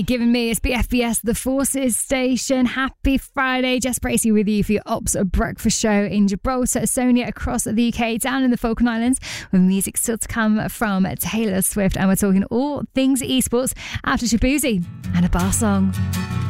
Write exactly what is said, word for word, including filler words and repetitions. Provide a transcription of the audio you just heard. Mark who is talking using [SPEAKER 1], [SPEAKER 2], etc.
[SPEAKER 1] Giving me, it's B F B S, the Forces Station. Happy Friday. Jess Bracey with you for your Ops Breakfast Show in Gibraltar, Sonia across the U K, down in the Falkland Islands, with music still to come from Taylor Swift. And we're talking all things esports after Shabuzi and a bar song.